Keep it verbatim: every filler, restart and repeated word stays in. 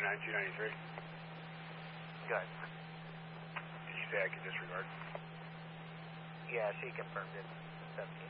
nine two ninety-three. Good. Did you say I could disregard? Yeah, she confirmed it. seventeen.